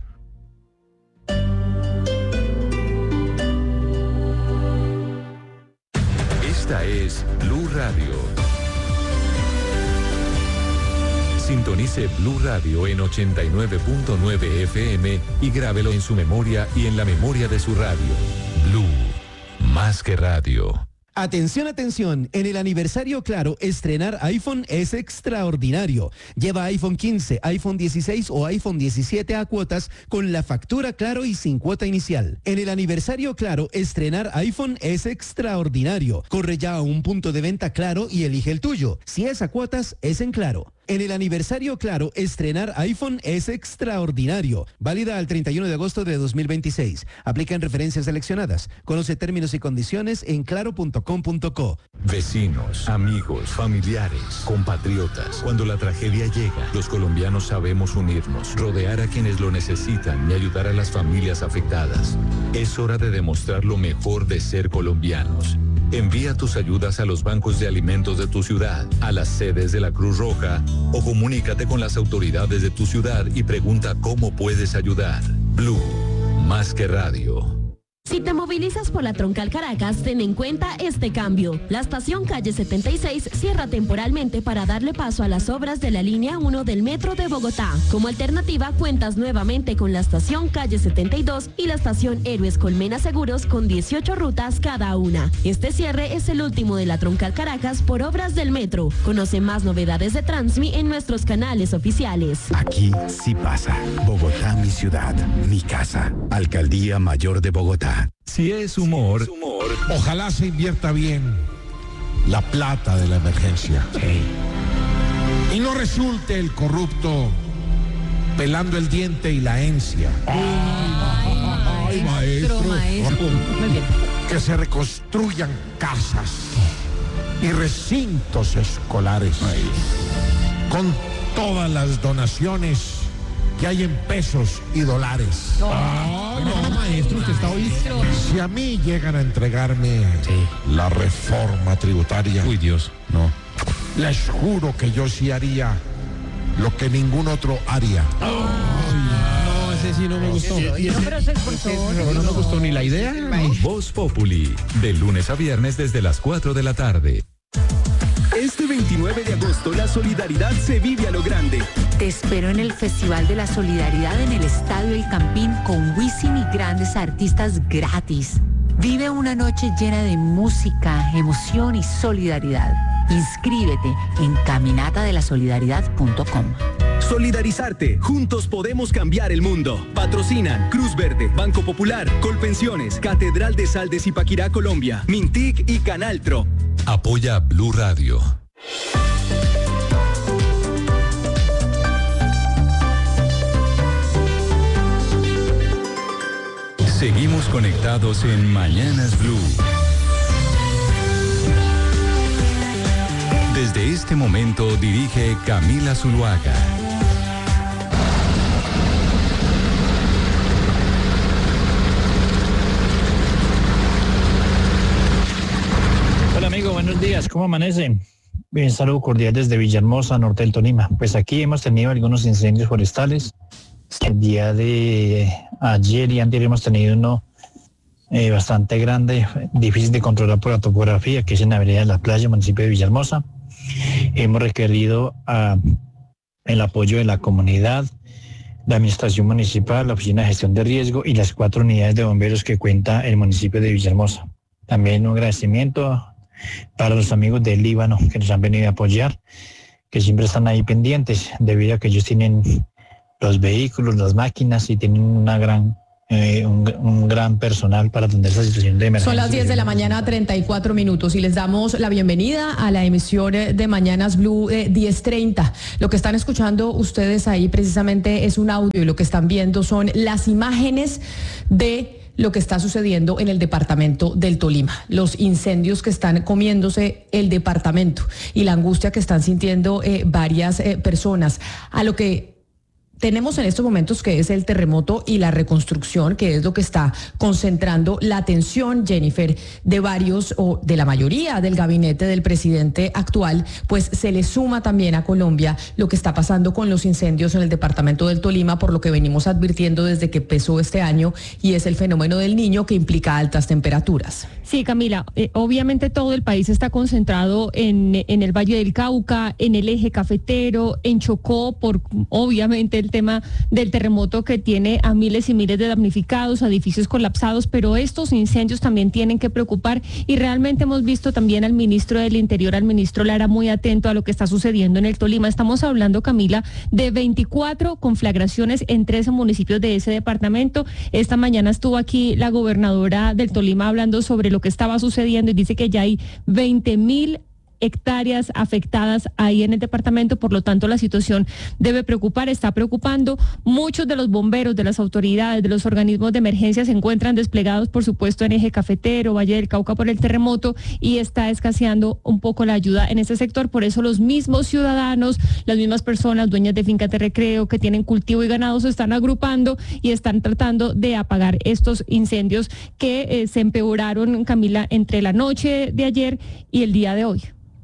[SPEAKER 1] Esta es Blue Radio. Sintonice Blue Radio en ochenta y nueve punto nueve F M y grábelo en su memoria y en la memoria de su radio. Blue, más que radio.
[SPEAKER 16] Atención, atención, en el aniversario Claro, estrenar iPhone es extraordinario. Lleva iPhone quince, iPhone dieciséis o iPhone diecisiete a cuotas con la factura Claro y sin cuota inicial. En el aniversario Claro, estrenar iPhone es extraordinario. Corre ya a un punto de venta Claro y elige el tuyo. Si es a cuotas, es en Claro. En el aniversario Claro, estrenar iPhone es extraordinario. Válida al treinta y uno de agosto de dos mil veintiséis. Aplica en referencias seleccionadas. Conoce términos y condiciones en claro punto com punto co.
[SPEAKER 1] Vecinos, amigos, familiares, compatriotas. Cuando la tragedia llega, los colombianos sabemos unirnos, rodear a quienes lo necesitan y ayudar a las familias afectadas. Es hora de demostrar lo mejor de ser colombianos. Envía tus ayudas a los bancos de alimentos de tu ciudad, a las sedes de la Cruz Roja o comunícate con las autoridades de tu ciudad y pregunta cómo puedes ayudar. Blue, más que radio.
[SPEAKER 4] Si te movilizas por la Troncal Caracas, ten en cuenta este cambio. La estación calle setenta y seis cierra temporalmente para darle paso a las obras de la línea uno del Metro de Bogotá. Como alternativa, cuentas nuevamente con la estación calle setenta y dos y la estación Héroes Colmena Seguros con dieciocho rutas cada una. Este cierre es el último de la Troncal Caracas por obras del Metro. Conoce más novedades de Transmi en nuestros canales oficiales.
[SPEAKER 5] Aquí sí pasa. Bogotá, mi ciudad, mi casa. Alcaldía Mayor de Bogotá.
[SPEAKER 1] Si es humor,
[SPEAKER 6] si es humor, ojalá se invierta bien la plata de la emergencia. Sí. Y no resulte el corrupto pelando el diente y la encia. Ay, ay, maestro, maestro. Muy bien. Que se reconstruyan casas y recintos escolares. Ay. Con todas las donaciones que hay en pesos y dólares.
[SPEAKER 7] No, ah, no, no, maestro, usted está hoy.
[SPEAKER 6] Si a mí llegan a entregarme sí. la reforma tributaria.
[SPEAKER 7] Uy, Dios, no.
[SPEAKER 6] Les juro que yo sí haría lo que ningún otro haría.
[SPEAKER 7] Oh, no, ese sí no me gustó.
[SPEAKER 12] No, pero ese es por favor.
[SPEAKER 7] No, no me gustó ni la idea. No.
[SPEAKER 1] Voz Populi, de lunes a viernes desde las cuatro de la tarde.
[SPEAKER 8] Este veintinueve de agosto la solidaridad se vive a lo grande.
[SPEAKER 12] Te espero en el Festival de la Solidaridad en el Estadio El Campín con Wisin y grandes artistas gratis. Vive una noche llena de música, emoción y solidaridad. Inscríbete en caminata de la solidaridad punto com.
[SPEAKER 8] Solidarizarte, juntos podemos cambiar el mundo. Patrocinan Cruz Verde, Banco Popular, Colpensiones, Catedral de Sal de Zipaquirá, Colombia, Mintic y Canaltro.
[SPEAKER 1] Apoya Blue Radio. Seguimos conectados en Mañanas Blue. Desde este momento dirige Camila Zuluaga.
[SPEAKER 9] Hola amigo, buenos días, ¿cómo amanecen? Bien, saludo cordial desde Villahermosa, norte del Tolima. Pues aquí hemos tenido algunos incendios forestales. El día de ayer y anterior hemos tenido uno eh, bastante grande, difícil de controlar por la topografía, que es en la Avenida de la Playa, municipio de Villahermosa. Hemos requerido uh, el apoyo de la comunidad, la administración municipal, la oficina de gestión de riesgo y las cuatro unidades de bomberos que cuenta el municipio de Villahermosa. También un agradecimiento para los amigos del Líbano que nos han venido a apoyar que siempre están ahí pendientes, debido a que ellos tienen los vehículos, las máquinas y tienen una gran Eh, un, un gran personal para atender esa situación de emergencia.
[SPEAKER 10] Son las diez de la mañana, treinta y cuatro minutos, y les damos la bienvenida a la emisión de Mañanas Blue eh, diez treinta. Lo que están escuchando ustedes ahí precisamente es un audio, y lo que están viendo son las imágenes de lo que está sucediendo en el departamento del Tolima, los incendios que están comiéndose el departamento y la angustia que están sintiendo eh, varias eh, personas. A lo que tenemos en estos momentos, que es el terremoto y la reconstrucción, que es lo que está concentrando la atención, Jennifer, de varios o de la mayoría del gabinete del presidente actual, pues se le suma también a Colombia lo que está pasando con los incendios en el departamento del Tolima, por lo que venimos advirtiendo desde que empezó este año, y es el fenómeno del Niño, que implica altas temperaturas.
[SPEAKER 11] Sí, Camila, eh, obviamente todo el país está concentrado en, en el Valle del Cauca, en el eje cafetero, en Chocó, por obviamente el tema del terremoto que tiene a miles y miles de damnificados, a edificios colapsados, pero estos incendios también tienen que preocupar, y realmente hemos visto también al ministro del Interior, al ministro Lara, muy atento a lo que está sucediendo en el Tolima. Estamos hablando, Camila, de veinticuatro conflagraciones en trece municipios de ese departamento. Esta mañana estuvo aquí la gobernadora del Tolima hablando sobre lo que estaba sucediendo, y dice que ya hay veinte mil hectáreas afectadas ahí en el departamento, por lo tanto la situación debe preocupar, está preocupando. Muchos de los bomberos, de las autoridades, de los organismos de emergencia se encuentran desplegados, por supuesto, en eje cafetero, Valle del Cauca por el terremoto, y está escaseando un poco la ayuda en ese sector. Por eso los mismos ciudadanos, las mismas personas, dueñas de fincas de recreo que tienen cultivo y ganado, se están agrupando y están tratando de apagar estos incendios que eh, se empeoraron, Camila, entre la noche de ayer y el día de hoy.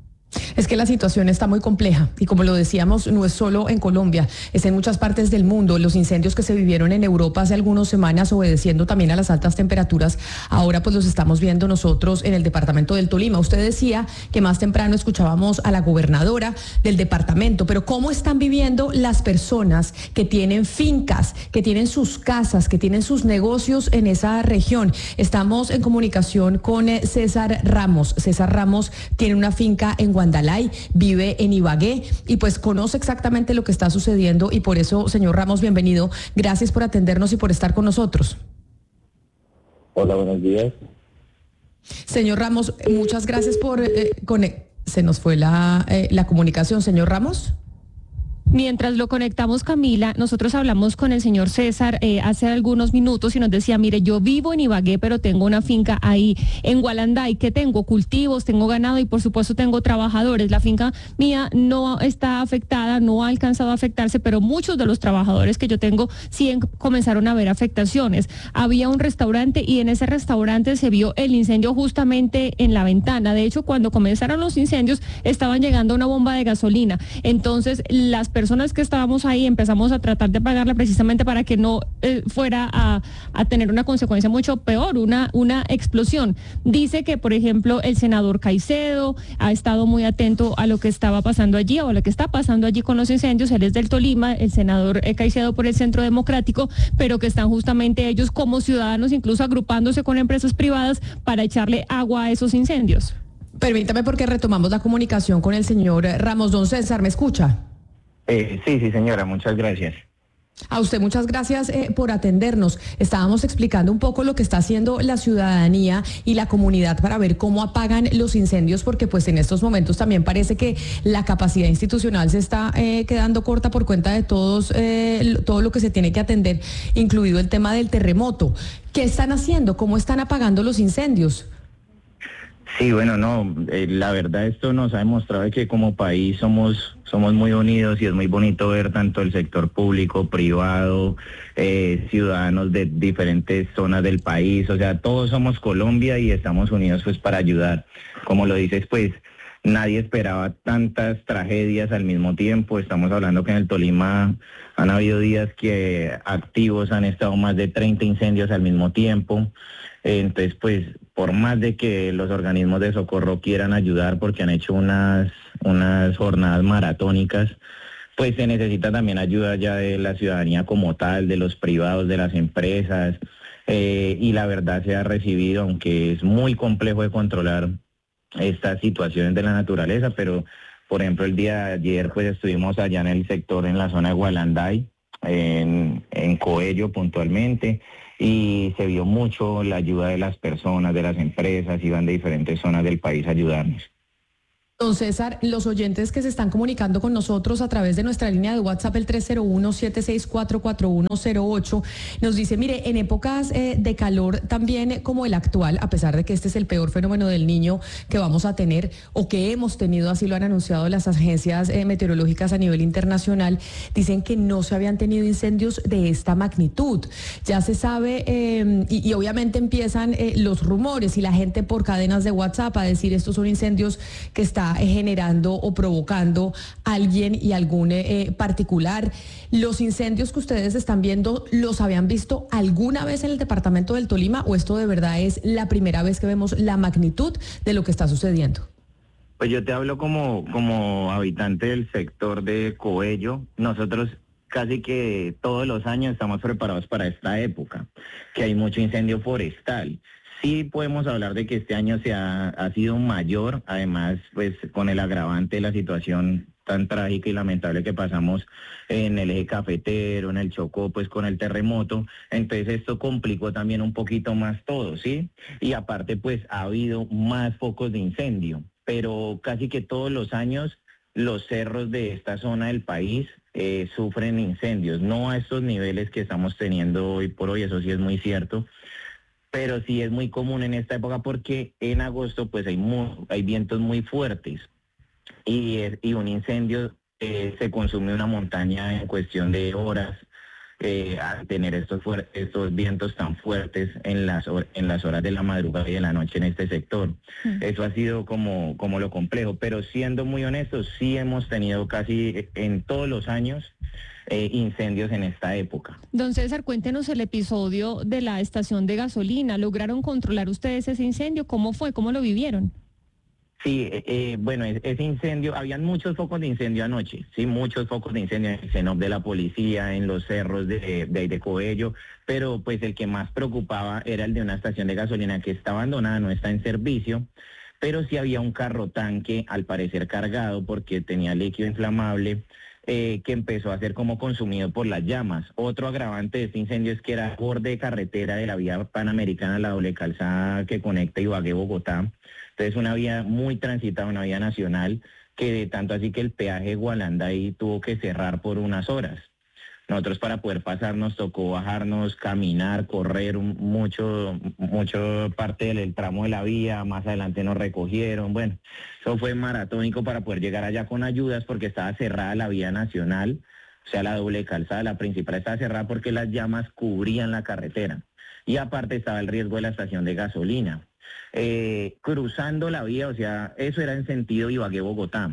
[SPEAKER 10] Es que la situación está muy compleja, y como lo decíamos, no es solo en Colombia, es en muchas partes del mundo. Los incendios que se vivieron en Europa hace algunas semanas, obedeciendo también a las altas temperaturas, ahora pues los estamos viendo nosotros en el departamento del Tolima. Usted decía que más temprano escuchábamos a la gobernadora del departamento, pero ¿cómo están viviendo las personas que tienen fincas, que tienen sus casas, que tienen sus negocios en esa región? Estamos en comunicación con César Ramos. César Ramos tiene una finca en Guadalajara, Guandalay, vive en Ibagué, y pues conoce exactamente lo que está sucediendo, y por eso, señor Ramos, bienvenido. Gracias por atendernos y por estar con nosotros.
[SPEAKER 14] Hola, buenos días.
[SPEAKER 10] Señor Ramos, muchas gracias por... Eh, conect- Se nos fue la, eh, la comunicación, señor Ramos.
[SPEAKER 11] Mientras lo conectamos, Camila, nosotros hablamos con el señor César eh, hace algunos minutos, y nos decía, mire, yo vivo en Ibagué, pero tengo una finca ahí en Gualanday, que tengo cultivos, tengo ganado y por supuesto tengo trabajadores. La finca mía no está afectada, no ha alcanzado a afectarse, pero muchos de los trabajadores que yo tengo sí en, comenzaron a ver afectaciones. Había un restaurante, y en ese restaurante se vio el incendio justamente en la ventana. De hecho, cuando comenzaron los incendios, estaban llegando una bomba de gasolina. Entonces, las personas personas que estábamos ahí empezamos a tratar de apagarla, precisamente para que no eh, fuera a, a tener una consecuencia mucho peor, una, una explosión. Dice que, por ejemplo, el senador Caicedo ha estado muy atento a lo que estaba pasando allí, o a lo que está pasando allí con los incendios. Él es del Tolima, el senador eh, Caicedo por el Centro Democrático, pero que están justamente ellos como ciudadanos incluso agrupándose con empresas privadas para echarle agua a esos incendios.
[SPEAKER 10] Permítame, porque retomamos la comunicación con el señor Ramos. Don César, ¿me escucha?
[SPEAKER 14] Eh, sí, sí, señora, muchas gracias.
[SPEAKER 10] A usted muchas gracias eh, por atendernos. Estábamos explicando un poco lo que está haciendo la ciudadanía y la comunidad para ver cómo apagan los incendios, porque pues en estos momentos también parece que la capacidad institucional se está eh, quedando corta por cuenta de todos eh, todo lo que se tiene que atender, incluido el tema del terremoto. ¿Qué están haciendo? ¿Cómo están apagando los incendios?
[SPEAKER 14] Sí, bueno, no, eh, la verdad esto nos ha demostrado que como país somos somos muy unidos, y es muy bonito ver tanto el sector público, privado, eh, ciudadanos de diferentes zonas del país. O sea, todos somos Colombia y estamos unidos pues para ayudar. Como lo dices, pues nadie esperaba tantas tragedias al mismo tiempo. Estamos hablando que en el Tolima han habido días que activos han estado más de treinta incendios al mismo tiempo. Entonces, pues, por más de que los organismos de socorro quieran ayudar, porque han hecho unas, unas jornadas maratónicas, pues se necesita también ayuda ya de la ciudadanía como tal, de los privados, de las empresas, eh, y la verdad se ha recibido, aunque es muy complejo de controlar estas situaciones de la naturaleza, pero Por ejemplo, el día de ayer pues estuvimos allá en el sector, en la zona de Gualanday, en, en Coello puntualmente, y se vio mucho la ayuda de las personas, de las empresas, iban de diferentes zonas del país a ayudarnos.
[SPEAKER 10] Don César, los oyentes que se están comunicando con nosotros a través de nuestra línea de WhatsApp, el tres cero uno, siete seis cuatro, cuatro uno cero ocho, nos dice, mire, en épocas eh, de calor también como el actual, a pesar de que este es el peor fenómeno del Niño que vamos a tener o que hemos tenido, así lo han anunciado las agencias eh, meteorológicas a nivel internacional, dicen que no se habían tenido incendios de esta magnitud. Ya se sabe eh, y, y obviamente empiezan eh, los rumores y la gente por cadenas de WhatsApp a decir estos son incendios que está generando o provocando alguien y algún eh, particular. ¿Los incendios que ustedes están viendo los habían visto alguna vez en el departamento del Tolima o esto de verdad es la primera vez que vemos la magnitud de lo que está sucediendo?
[SPEAKER 14] Pues yo te hablo como, como habitante del sector de Coello. Nosotros casi que todos los años estamos preparados para esta época, que hay mucho incendio forestal. Sí podemos hablar de que este año se ha, ha sido mayor, además pues con el agravante de la situación tan trágica y lamentable que pasamos en el eje cafetero, en el Chocó, pues con el terremoto, entonces esto complicó también un poquito más todo, ¿sí? Y aparte pues ha habido más focos de incendio, pero casi que todos los años los cerros de esta zona del país eh, sufren incendios, no a estos niveles que estamos teniendo hoy por hoy, eso sí es muy cierto, pero sí es muy común en esta época porque en agosto pues hay, muy, hay vientos muy fuertes y, y un incendio eh, se consume una montaña en cuestión de horas eh, al tener estos, estos vientos tan fuertes en las, en las horas de la madrugada y de la noche en este sector. Mm. Eso ha sido como, como lo complejo, pero siendo muy honestos, sí hemos tenido casi en todos los años Eh, incendios en esta época.
[SPEAKER 11] Don César, cuéntenos el episodio de la estación de gasolina. ¿Lograron controlar ustedes ese incendio? ¿Cómo fue? ¿Cómo lo vivieron?
[SPEAKER 14] Sí, eh, bueno, ese incendio, habían muchos focos de incendio anoche, sí, muchos focos de incendio en el CENOP de la policía, en los cerros de, de, de Coello, pero pues el que más preocupaba era el de una estación de gasolina que está abandonada, no está en servicio, pero sí había un carro tanque, al parecer cargado, porque tenía líquido inflamable, Eh, que empezó a ser como consumido por las llamas. Otro agravante de este incendio es que era borde de carretera de la vía panamericana, la doble calzada que conecta Ibagué-Bogotá. Entonces una vía muy transitada, una vía nacional, que de tanto así que el peaje de Gualanday tuvo que cerrar por unas horas. Nosotros para poder pasar nos tocó bajarnos, caminar, correr un, mucho, mucho parte del tramo de la vía, más adelante nos recogieron, bueno, eso fue maratónico para poder llegar allá con ayudas porque estaba cerrada la vía nacional, o sea la doble calzada, la principal estaba cerrada porque las llamas cubrían la carretera y aparte estaba el riesgo de la estación de gasolina. Eh, cruzando la vía, o sea, eso era en sentido Ibagué-Bogotá.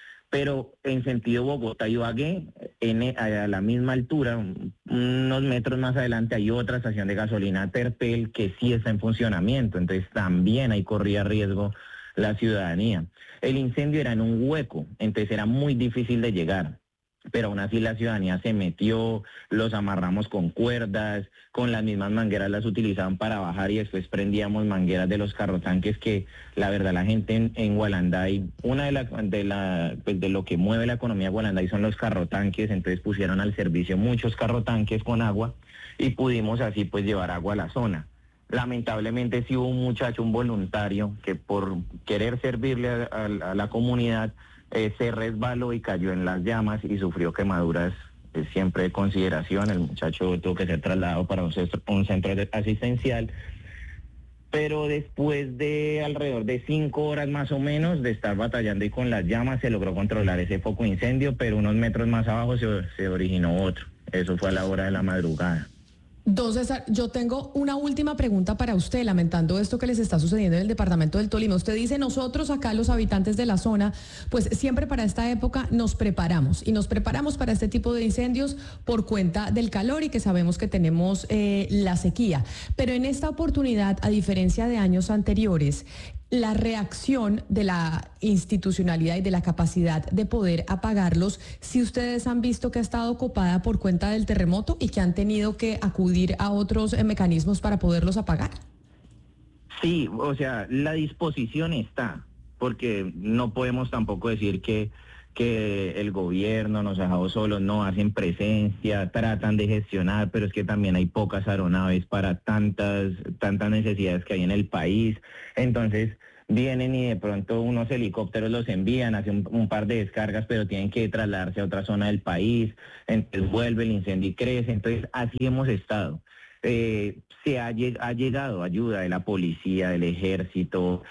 [SPEAKER 14] Pero en sentido Bogotá-Ibagué, en, a la misma altura, unos metros más adelante, hay otra estación de gasolina Terpel que sí está en funcionamiento, entonces también ahí corría riesgo la ciudadanía. El incendio era en un hueco, entonces era muy difícil de llegar, pero aún así la ciudadanía se metió, los amarramos con cuerdas, con las mismas mangueras las utilizaban para bajar y después prendíamos mangueras de los carrotanques que la verdad la gente en, en Gualanday, una de, la, de, la, pues de lo que mueve la economía de Gualanday son los carrotanques, entonces pusieron al servicio muchos carrotanques con agua y pudimos así pues llevar agua a la zona. Lamentablemente sí hubo un muchacho, un voluntario, que por querer servirle a, a, a la comunidad Eh, se resbaló y cayó en las llamas y sufrió quemaduras eh, siempre de consideración. El muchacho tuvo que ser trasladado para un centro, un centro asistencial, pero después de alrededor de cinco horas más o menos de estar batallando y con las llamas se logró controlar ese foco de incendio, pero unos metros más abajo se, se originó otro. Eso fue a la hora de la madrugada.
[SPEAKER 10] Don César, yo tengo una última pregunta para usted, lamentando esto que les está sucediendo en el departamento del Tolima. Usted dice, nosotros acá los habitantes de la zona, pues siempre para esta época nos preparamos y nos preparamos para este tipo de incendios por cuenta del calor y que sabemos que tenemos eh, la sequía. Pero en esta oportunidad, a diferencia de años anteriores, la reacción de la institucionalidad y de la capacidad de poder apagarlos, si ustedes han visto que ha estado copada por cuenta del terremoto y que han tenido que acudir a otros eh, mecanismos para poderlos apagar.
[SPEAKER 14] Sí, o sea, la disposición está, porque no podemos tampoco decir que, que el gobierno nos ha dejado solos, no, hacen presencia, tratan de gestionar, pero es que también hay pocas aeronaves para tantas, tantas necesidades que hay en el país. Entonces vienen y de pronto unos helicópteros los envían, hacen un, un par de descargas, pero tienen que trasladarse a otra zona del país, entonces vuelve el incendio y crece. Entonces así hemos estado. Eh, se ha, ha llegado ayuda de la policía, del ejército,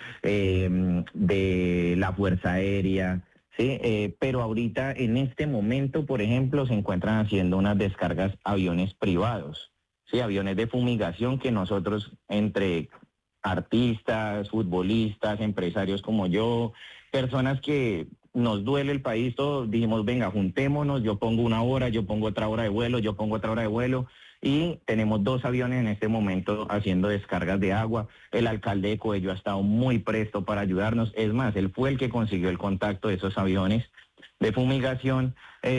[SPEAKER 14] eh, de la Fuerza Aérea, ¿sí? Eh, pero ahorita, en este momento, por ejemplo, se encuentran haciendo unas descargas aviones privados, ¿sí? Aviones de fumigación que nosotros, entre artistas, futbolistas, empresarios como yo, personas que nos duele el país, todos dijimos, venga, juntémonos, yo pongo una hora, yo pongo otra hora de vuelo, yo pongo otra hora de vuelo, y tenemos dos aviones en este momento haciendo descargas de agua. El alcalde de Coello ha estado muy presto para ayudarnos, es más, él fue el que consiguió el contacto de esos aviones de fumigación,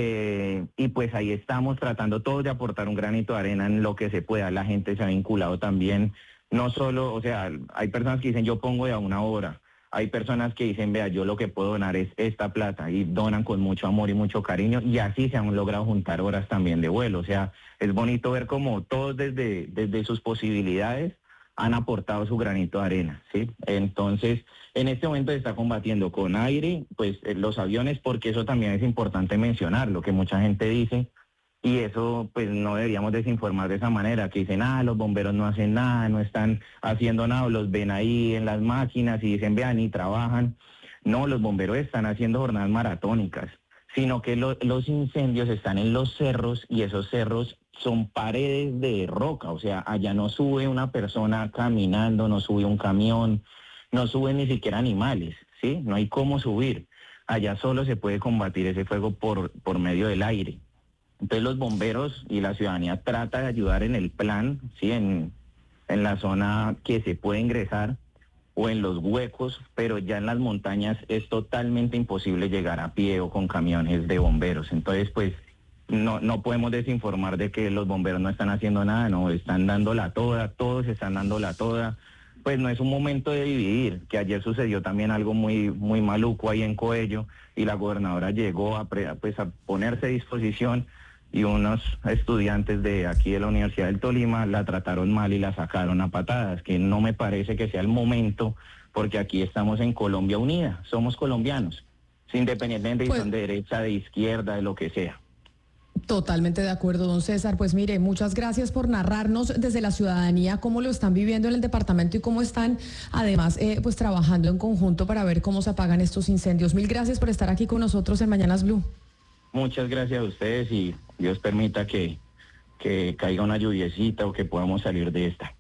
[SPEAKER 14] eh, y pues ahí estamos tratando todos de aportar un granito de arena en lo que se pueda. La gente se ha vinculado también, no solo, o sea, hay personas que dicen yo pongo de a una hora, hay personas que dicen, vea, yo lo que puedo donar es esta plata, y donan con mucho amor y mucho cariño, y así se han logrado juntar horas también de vuelo. O sea, es bonito ver cómo todos desde, desde sus posibilidades han aportado su granito de arena, ¿sí? Entonces, en este momento se está combatiendo con aire, pues eh, los aviones, porque eso también es importante mencionar, lo que mucha gente dice, y eso pues no deberíamos desinformar de esa manera, que dicen, ah, los bomberos no hacen nada, no están haciendo nada, los ven ahí en las máquinas y dicen, vean, y trabajan. No, los bomberos están haciendo jornadas maratónicas, sino que lo, los incendios están en los cerros, y esos cerros son paredes de roca, o sea, allá no sube una persona caminando, no sube un camión, no suben ni siquiera animales, ¿sí? No hay cómo subir. Allá solo se puede combatir ese fuego por, por medio del aire. Entonces los bomberos y la ciudadanía trata de ayudar en el plan, ¿sí? en, en la zona que se puede ingresar o en los huecos, pero ya en las montañas es totalmente imposible llegar a pie o con camiones de bomberos. Entonces, pues, no, no podemos desinformar de que los bomberos no están haciendo nada, no, están dándola toda, todos están dándola toda. Pues no es un momento de dividir, que ayer sucedió también algo muy, muy maluco ahí en Coello, y la gobernadora llegó a, pre, pues, a ponerse a disposición, y unos estudiantes de aquí de la Universidad del Tolima la trataron mal y la sacaron a patadas, que no me parece que sea el momento, porque aquí estamos en Colombia unida, somos colombianos, independientemente pues, de si son de derecha, de izquierda, de lo que sea.
[SPEAKER 10] Totalmente de acuerdo, don César. Pues mire, muchas gracias por narrarnos desde la ciudadanía cómo lo están viviendo en el departamento y cómo están además eh, pues trabajando en conjunto para ver cómo se apagan estos incendios. Mil gracias por estar aquí con nosotros en Mañanas Blue.
[SPEAKER 14] Muchas gracias a ustedes, y Dios permita que, que caiga una lluviecita o que podamos salir de esta.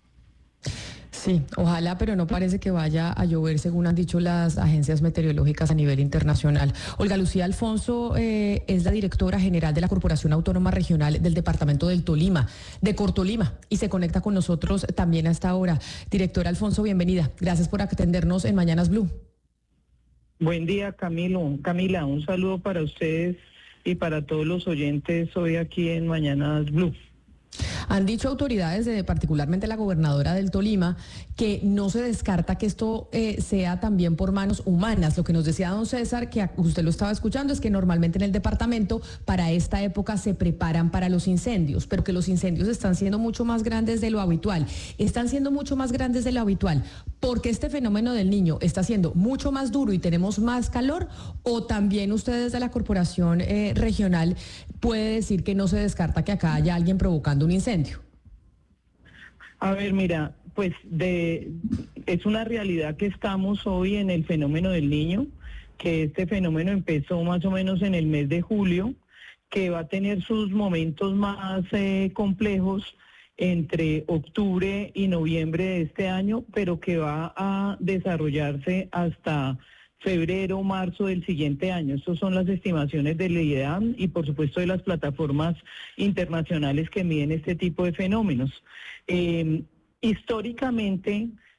[SPEAKER 10] Sí, ojalá, pero no parece que vaya a llover, según han dicho las agencias meteorológicas a nivel internacional. Olga Lucía Alfonso eh, es la directora general de la Corporación Autónoma Regional del Departamento del Tolima, de Cortolima, y se conecta con nosotros también a esta hora. Directora Alfonso, bienvenida. Gracias por atendernos en Mañanas Blue.
[SPEAKER 13] Buen día, Camilo. Camila, un saludo para ustedes y para todos los oyentes hoy aquí en Mañanas Blue.
[SPEAKER 10] Han dicho autoridades, de, particularmente la gobernadora del Tolima, que no se descarta que esto eh, sea también por manos humanas. Lo que nos decía don César, que usted lo estaba escuchando, es que normalmente en el departamento para esta época se preparan para los incendios, pero que los incendios están siendo mucho más grandes de lo habitual. Están siendo mucho más grandes de lo habitual porque este fenómeno del Niño está siendo mucho más duro y tenemos más calor, o también ustedes de la Corporación eh, Regional puede decir que no se descarta que acá haya alguien provocando un incendio.
[SPEAKER 13] A ver, mira, pues de, es una realidad que estamos hoy en el fenómeno del Niño, que este fenómeno empezó más o menos en el mes de julio, que va a tener sus momentos más eh, complejos entre octubre y noviembre de este año, pero que va a desarrollarse hasta febrero o marzo del siguiente año. Estas son las estimaciones del I D E A M y por supuesto de las plataformas internacionales que miden este tipo de fenómenos. Eh, históricamente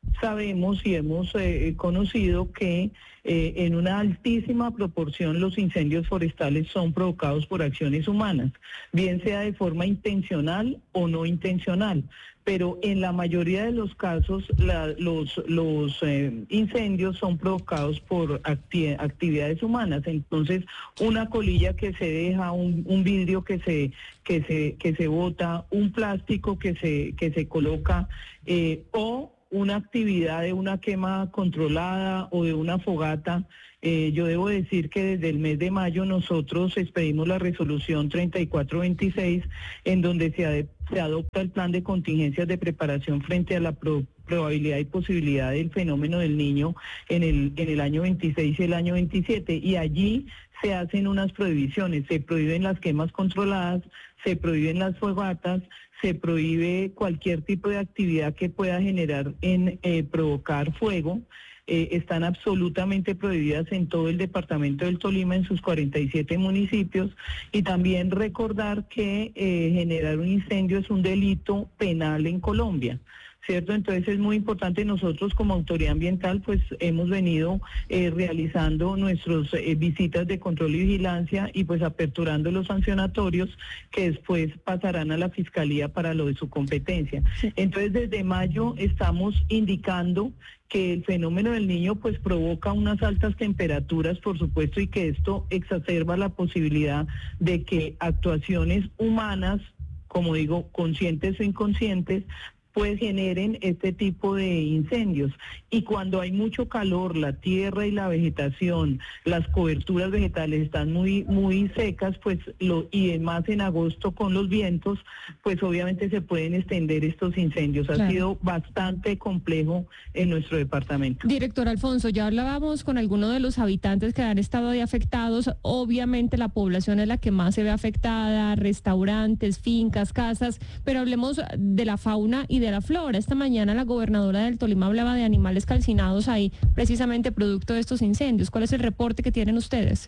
[SPEAKER 13] sabemos y hemos eh, conocido que eh, en una altísima proporción los incendios forestales son provocados por acciones humanas, bien sea de forma intencional o no intencional. Pero en la mayoría de los casos la, los, los eh, incendios son provocados por acti actividades humanas. Entonces, una colilla que se deja, un, un vidrio que se que se que se bota, un plástico que se que se coloca eh, o una actividad de una quema controlada o de una fogata. Eh, yo debo decir que desde el mes de mayo nosotros expedimos la resolución treinta y cuatro veintiséis, en donde se, ade- se adopta el plan de contingencias de preparación frente a la pro- probabilidad y posibilidad del fenómeno del niño en el, en el año veintiséis y el año veintisiete. Y allí se hacen unas prohibiciones, se prohíben las quemas controladas, se prohíben las fogatas, se prohíbe cualquier tipo de actividad que pueda generar en eh, provocar fuego. Eh, están absolutamente prohibidas en todo el departamento del Tolima, en sus cuarenta y siete municipios, y también recordar que eh, generar un incendio es un delito penal en Colombia, ¿cierto? Entonces es muy importante. Nosotros como autoridad ambiental pues hemos venido eh, realizando nuestras eh, visitas de control y vigilancia y pues aperturando los sancionatorios que después pasarán a la Fiscalía para lo de su competencia. Entonces desde mayo estamos indicando que el fenómeno del niño pues provoca unas altas temperaturas, por supuesto, y que esto exacerba la posibilidad de que actuaciones humanas, como digo, conscientes o inconscientes, pues generen este tipo de incendios. Y cuando hay mucho calor, la tierra y la vegetación, las coberturas vegetales están muy muy secas, pues lo y más en agosto con los vientos, pues obviamente se pueden extender estos incendios. Ha
[SPEAKER 11] Claro.
[SPEAKER 13] sido bastante complejo en nuestro departamento.
[SPEAKER 11] Director Alfonso, ya hablábamos con algunos de los habitantes que han estado ahí afectados. Obviamente la población es la que más se ve afectada, restaurantes, fincas, casas, pero hablemos de la fauna y de la flora. Esta mañana la gobernadora del Tolima hablaba de animales calcinados ahí, precisamente producto de estos incendios. ¿Cuál es el reporte que tienen ustedes?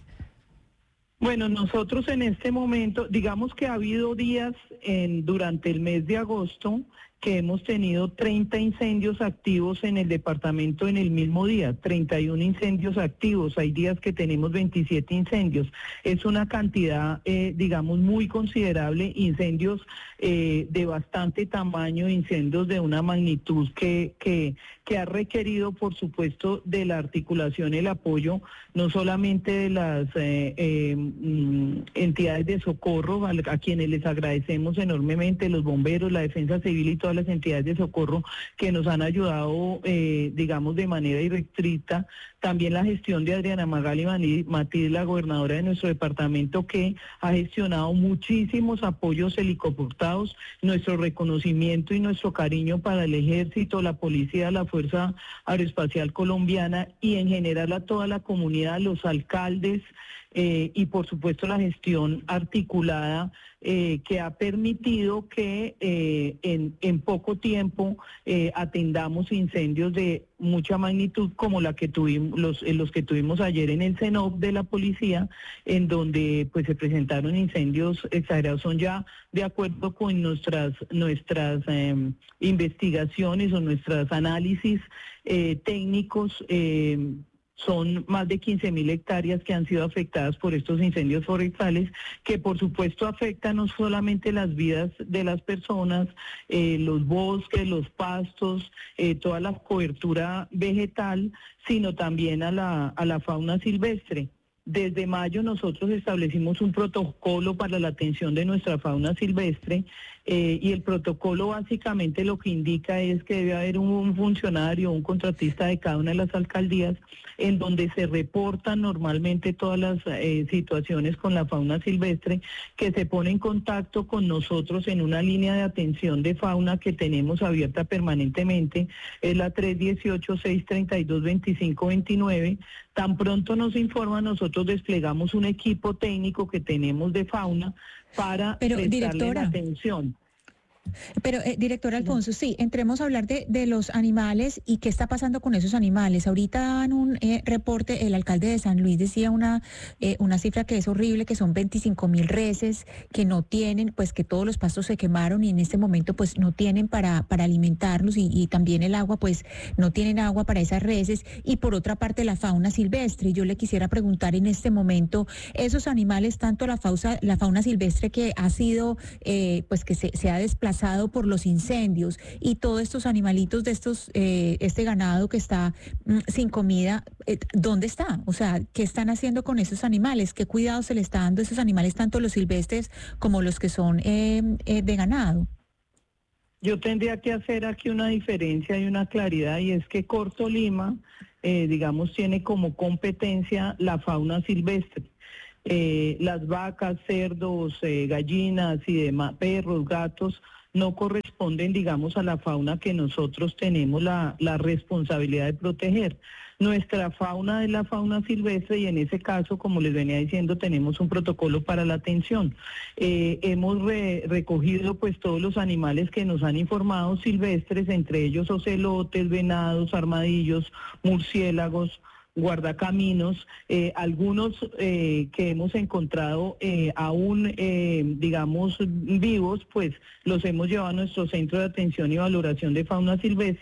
[SPEAKER 13] Bueno, nosotros en este momento, digamos que ha habido días en, durante el mes de agosto que hemos tenido treinta incendios activos en el departamento en el mismo día, treinta y uno incendios activos. Hay días que tenemos veintisiete incendios. Es una cantidad, eh, digamos, muy considerable, incendios eh, de bastante tamaño, incendios de una magnitud que, que, que ha requerido, por supuesto, de la articulación, el apoyo, no solamente de las eh, eh, entidades de socorro, a, a quienes les agradecemos enormemente, los bomberos, la defensa civil y todas las entidades de socorro que nos han ayudado, eh, digamos, de manera irrestricta. También la gestión de Adriana Magali Matiz, la gobernadora de nuestro departamento, que ha gestionado muchísimos apoyos helicópteros, nuestro reconocimiento y nuestro cariño para el ejército, la policía, la Fuerza Aeroespacial Colombiana y en general a toda la comunidad, los alcaldes, Eh, y por supuesto la gestión articulada eh, que ha permitido que eh, en, en poco tiempo eh, atendamos incendios de mucha magnitud como la que tuvimos, los, los que tuvimos ayer en el CENOP de la policía, en donde pues se presentaron incendios exagerados. Son ya de acuerdo con nuestras nuestras eh, investigaciones o nuestros análisis eh, técnicos. Eh, Son más de quince mil hectáreas que han sido afectadas por estos incendios forestales, que por supuesto afectan no solamente las vidas de las personas, eh, los bosques, los pastos, eh, toda la cobertura vegetal, sino también a la, a la fauna silvestre. Desde mayo nosotros establecimos un protocolo para la atención de nuestra fauna silvestre eh, y el protocolo básicamente lo que indica es que debe haber un funcionario, un contratista de cada una de las alcaldías en donde se reportan normalmente todas las eh, situaciones con la fauna silvestre, que se pone en contacto con nosotros en una línea de atención de fauna que tenemos abierta permanentemente, es la tres dieciocho, seis treinta y dos, veinticinco veintinueve. Tan pronto nos informa, nosotros desplegamos un equipo técnico que tenemos de fauna para
[SPEAKER 3] Pero,
[SPEAKER 13] prestarle
[SPEAKER 3] directora,
[SPEAKER 13] la atención.
[SPEAKER 3] Pero, eh, director Alfonso, sí, entremos a hablar de, de los animales y qué está pasando con esos animales. Ahorita daban un eh, reporte, el alcalde de San Luis decía una, eh, una cifra que es horrible, que son veinticinco mil reses que no tienen, pues que todos los pastos se quemaron y en este momento pues no tienen para, para alimentarlos y, y también el agua, pues no tienen agua para esas reses. Y por otra parte la fauna silvestre. Yo le quisiera preguntar en este momento, esos animales, tanto la fauna, la fauna silvestre que ha sido, eh, pues que se, se ha desplazado por los incendios y todos estos animalitos de estos, eh, este ganado que está mm, sin comida, eh, ¿dónde está? O sea, ¿qué están haciendo con esos animales? ¿Qué cuidado se le está dando a esos animales, tanto los silvestres como los que son eh, eh, de ganado?
[SPEAKER 13] Yo tendría que hacer aquí una diferencia y una claridad, y es que Corto Lima, eh, digamos, tiene como competencia la fauna silvestre. Eh, las vacas, cerdos, eh, gallinas y demás, perros, gatos, no corresponden, digamos, a la fauna que nosotros tenemos la, la responsabilidad de proteger. Nuestra fauna es la fauna silvestre y en ese caso, como les venía diciendo, tenemos un protocolo para la atención. Eh, hemos re, recogido pues todos los animales que nos han informado silvestres, entre ellos ocelotes, venados, armadillos, murciélagos, guardacaminos, eh, algunos eh, que hemos encontrado eh, aún, eh, digamos, vivos, pues los hemos llevado a nuestro centro de atención y valoración de fauna silvestre.